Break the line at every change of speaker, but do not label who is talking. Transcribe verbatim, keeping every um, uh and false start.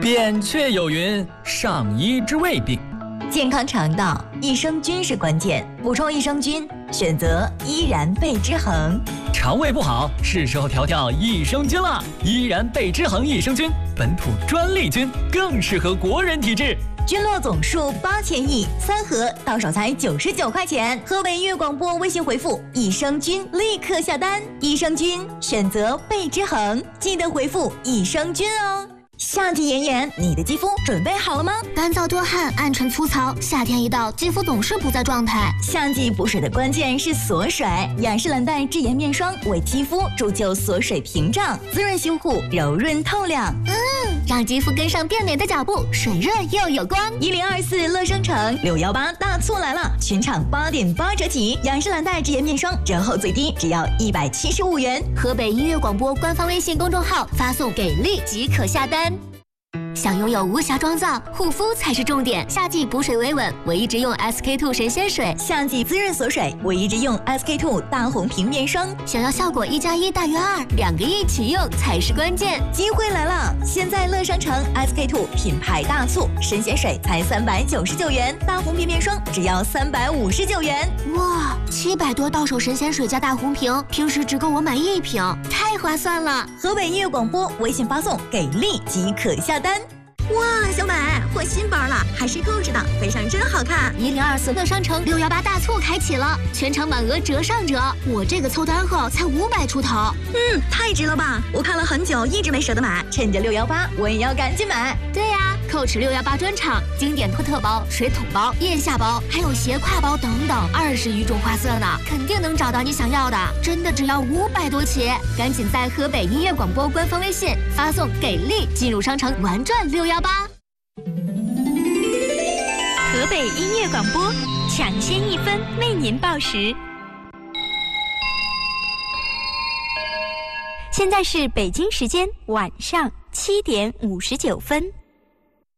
扁鹊有云：上医之未病。
健康肠道，益生菌是关键，补充益生菌，选择依然贝之恒。
肠胃不好，是时候调调益生菌了。依然贝之恒益生菌，本土专利菌，更适合国人体质。
菌落总数八千亿，三盒到手才九十九块钱。河北音乐广播微信回复“益生菌”，立刻下单。益生菌选择贝之恒，记得回复“益生菌”哦。夏季炎炎，你的肌肤准备好了吗？
干燥多汗、暗沉粗糙，夏天一到，肌肤总是不在状态。
夏季补水的关键是锁水，雅诗兰黛智妍面霜为肌肤铸就锁水屏障，滋润修护，柔润透亮。
嗯，让肌肤跟上变美的脚步，水润又有光。
一零二四乐生城六幺八大促来了，全场八点八折起，雅诗兰黛智妍面霜折后最低只要一百七十五元。
河北音乐广播官方微信公众号发送“给力”即可下单。想拥有无瑕妆造，护肤才是重点。夏季补水维稳，唯一直用 S K two 神仙水；
夏季滋润锁水，唯一直用 S K two 大红瓶面霜。
想要效果一加一大于二，两个一起用才是关键。
机会来了！现在乐商城 S K two 品牌大促，神仙水才三百九十九元，大红瓶面霜只要三百五十九元。
哇，七百多到手神仙水加大红瓶，平时只够我买一瓶，太划算了！
河北音乐广播微信发送“给力”即可下单。哇，小美换新包了，还是购置的，配上真好看。
一零二四乐商城六幺八大促开启了，全场满额折上折。我这个凑单后才五百出头，
嗯，太值了吧！我看了很久，一直没舍得买，趁着六幺八，我也要赶紧买。
对呀、啊，蔻驰六幺八专场，经典托特包、水桶包、腋下包，还有斜挎包等等，二十余种花色呢，肯定能找到你想要的。真的只要五百多起，赶紧在河北音乐广播官方微信发送“给力”进入商城玩转六幺八。
河北音乐广播，抢先一分为您报时。现在是北京时间晚上七点五十九分。